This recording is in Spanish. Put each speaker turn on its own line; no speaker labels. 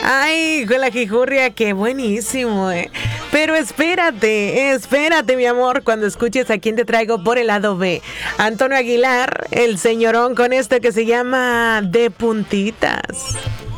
Ay, con la jijurria, qué buenísimo, ¿eh? Pero espérate, mi amor, cuando escuches a quién te traigo por el lado B. Antonio Aguilar, el señorón con esto que se llama De Puntitas.